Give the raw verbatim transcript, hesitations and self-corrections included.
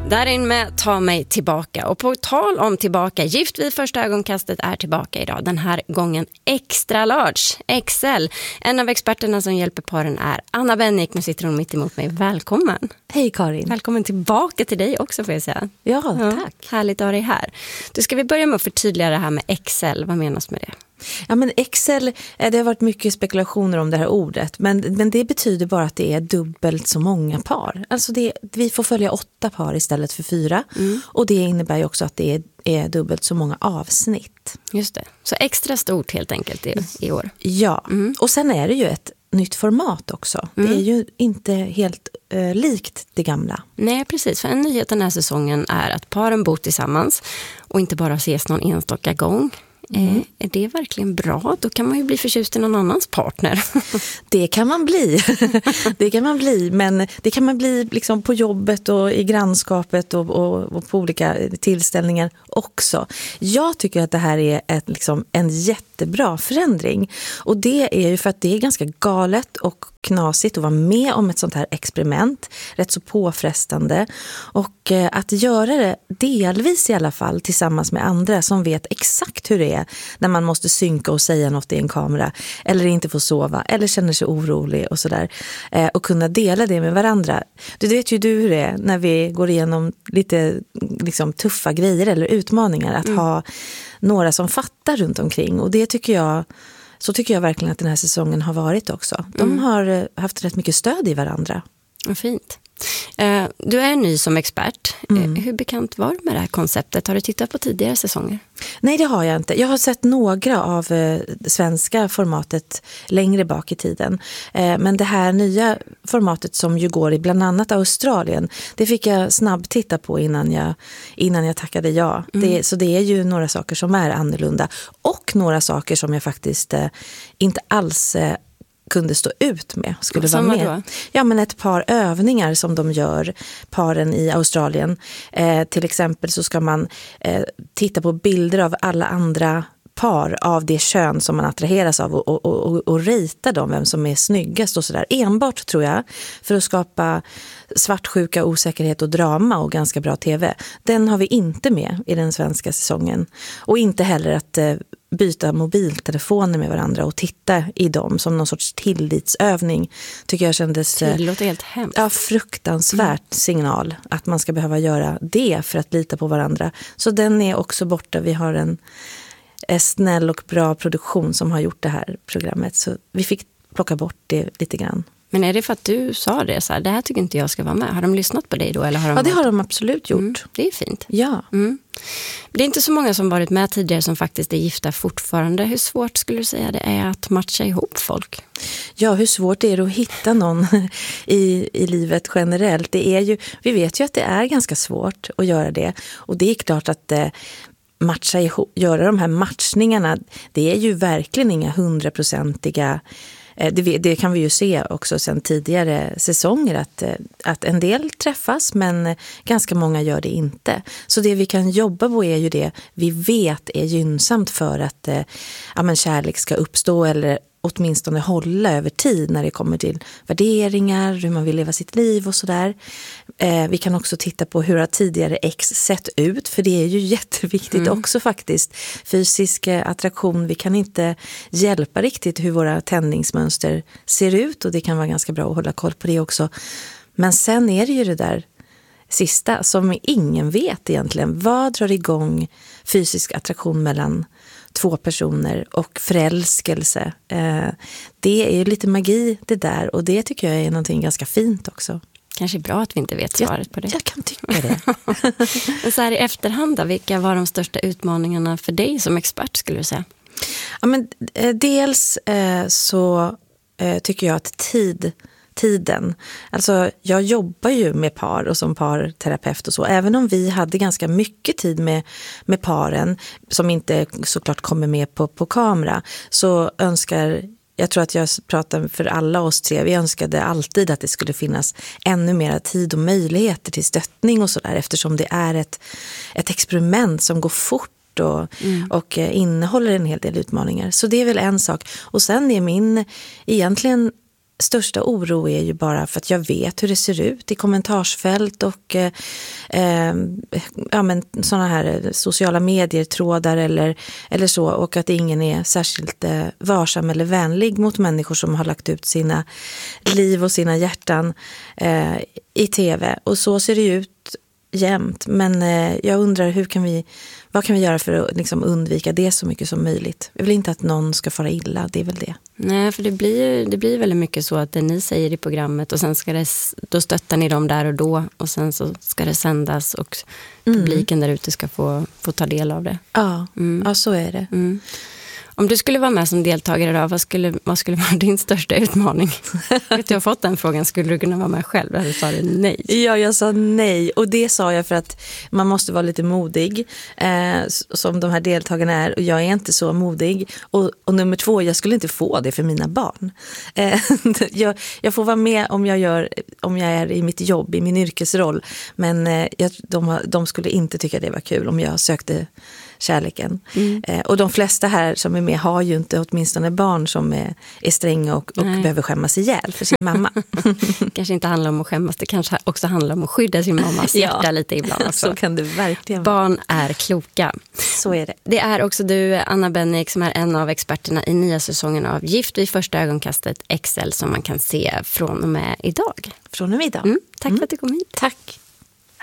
Darin med Ta mig tillbaka. Och på tal om tillbaka, Gift vid första ögonkastet är tillbaka idag. Den här gången extra large, X L. En av experterna som hjälper paren är Anna Bennick. Nu sitter hon mitt emot mig. Välkommen. Hej Karin. Välkommen tillbaka till dig också, får jag säga. Ja, ja tack. Härligt att ha dig här. Du, ska vi börja med att förtydliga det här med X L. Vad menas med det? Ja, men X L, det har varit mycket spekulationer om det här ordet, men, men det betyder bara att det är dubbelt så många par. Alltså det, vi får följa åtta par istället för fyra mm. och det innebär ju också att det är, är dubbelt så många avsnitt. Just det, så extra stort helt enkelt i, i år. Ja, mm. och sen är det ju ett nytt format också. Mm. Det är ju inte helt eh, likt det gamla. Nej, precis. För en nyhet den här säsongen är att paren bor tillsammans och inte bara ses någon enstaka gång. Mm. Är det verkligen bra? Då kan man ju bli förtjust i någon annans partner. Det kan man bli. Det kan man bli, men det kan man bli liksom på jobbet och i grannskapet och, och, och på olika tillställningar också. Jag tycker att det här är ett, liksom, en jättebra förändring. Och det är ju för att det är ganska galet och knasigt att vara med om ett sånt här experiment. Rätt så påfrestande. Och eh, att göra det delvis i alla fall tillsammans med andra som vet exakt hur det är när man måste synka och säga något i en kamera eller inte får sova eller känner sig orolig och sådär. Eh, och kunna dela det med varandra. Du vet ju du hur det är när vi går igenom lite liksom, tuffa grejer eller utmaningar. Att mm. ha några som fattar runt omkring. Och det tycker jag Så tycker jag verkligen att den här säsongen har varit också. De mm. har haft rätt mycket stöd i varandra. Vad fint. Uh, du är ny som expert. Mm. Uh, hur bekant var du med det här konceptet? Har du tittat på tidigare säsonger? Nej, det har jag inte. Jag har sett några av uh, svenska formatet längre bak i tiden. Uh, men det här nya formatet som ju går i bland annat Australien, det fick jag snabbt titta på innan jag, innan jag tackade ja. Mm. Det, så det är ju några saker som är annorlunda. Och några saker som jag faktiskt uh, inte alls uh, kunde stå ut med, skulle vara med. Då? Ja, men ett par övningar som de gör, paren i Australien. Eh, till exempel så ska man eh, titta på bilder av alla andra par av det kön som man attraheras av och, och, och, och rita dem, vem som är snyggast och sådär. Enbart, tror jag, för att skapa svartsjuka, osäkerhet och drama och ganska bra tv. Den har vi inte med i den svenska säsongen. Och inte heller att eh, byta mobiltelefoner med varandra och titta i dem som någon sorts tillitsövning, tycker jag kändes det låter helt hemskt. Ja, fruktansvärt mm. signal att man ska behöva göra det för att lita på varandra. Så den är också borta. Vi har en snäll och bra produktion som har gjort det här programmet, så vi fick plocka bort det lite grann. Men är det för att du sa det så här, det här tycker inte jag ska vara med? Har de lyssnat på dig då? Eller har de ja, det varit... har de absolut gjort. Mm, det är fint. Ja. Mm. Det är inte så många som varit med tidigare som faktiskt är gifta fortfarande. Hur svårt skulle du säga det är att matcha ihop folk? Ja, hur svårt det är att hitta någon i, i livet generellt. Det är ju, vi vet ju att det är ganska svårt att göra det. Och det är klart att eh, matcha ihop, göra de här matchningarna, det är ju verkligen inga hundraprocentiga. Det, det kan vi ju se också sedan tidigare säsonger att, att en del träffas men ganska många gör det inte. Så det vi kan jobba på är ju det vi vet är gynnsamt för att ja, men kärlek ska uppstå eller åtminstone hålla över tid när det kommer till värderingar, hur man vill leva sitt liv och sådär. Eh, vi kan också titta på hur har tidigare ex sett ut, för det är ju jätteviktigt mm. också faktiskt. Fysisk attraktion, vi kan inte hjälpa riktigt hur våra tändningsmönster ser ut och det kan vara ganska bra att hålla koll på det också. Men sen är det ju det där sista som ingen vet egentligen. Vad drar igång fysisk attraktion mellan två personer och förälskelse? Eh, det är ju lite magi det där och det tycker jag är någonting ganska fint också. Kanske bra att vi inte vet svaret jag, på det. Jag kan tycka det. Men så här i efterhand då, vilka var de största utmaningarna för dig som expert skulle du säga? Ja, men eh, dels eh, så eh, tycker jag att tid tiden. Alltså jag jobbar ju med par och som parterapeut och så. Även om vi hade ganska mycket tid med, med paren som inte såklart kommer med på, på kamera, så önskar, jag tror att jag pratar för alla oss tre, vi önskade alltid att det skulle finnas ännu mer tid och möjligheter till stöttning och sådär, eftersom det är ett, ett experiment som går fort och, mm. och innehåller en hel del utmaningar. Så det är väl en sak. Och sen är min egentligen största oro är ju bara för att jag vet hur det ser ut i kommentarsfält och eh, eh, ja, men såna här sociala medier-trådar eller, eller så, och att ingen är särskilt eh, varsam eller vänlig mot människor som har lagt ut sina liv och sina hjärtan eh, i tv. Och så ser det ju ut jämt, men eh, jag undrar hur kan vi, vad kan vi göra för att liksom undvika det så mycket som möjligt? Jag vill inte att någon ska fara illa, det är väl det. Nej, för det blir, det blir väldigt mycket så att det ni säger i programmet och sen ska det, då stöttar ni dem där och då och sen så ska det sändas och publiken mm. där ute ska få, få ta del av det. Ja, mm. ja så är det. Mm. Om du skulle vara med som deltagare idag, vad skulle, vad skulle vara din största utmaning? Vet du, jag har fått den frågan, skulle du kunna vara med själv? Eller sa du nej? Ja, jag sa nej. Och det sa jag för att man måste vara lite modig, eh, som de här deltagarna är. Och jag är inte så modig. Och, och nummer två, jag skulle inte få det för mina barn. Eh, jag, jag får vara med om jag, gör, om jag är i mitt jobb, i min yrkesroll. Men eh, jag, de, de skulle inte tycka det var kul om jag sökte kärleken. Mm. Eh, och de flesta här som är med har ju inte åtminstone barn som är, är stränga och, och behöver skämmas ihjäl för sin mamma. Kanske inte handlar om att skämmas, det kanske också handlar om att skydda sin mammas hjärta ja. lite ibland också. Så kan det verkligen vara. Barn är kloka. Så är det. Det är också du, Anna Bennick, som är en av experterna i nya säsongen av Gift vid första ögonkastet X L som man kan se från och med idag. Från och med idag. Mm, tack mm. för att du kom hit. Tack.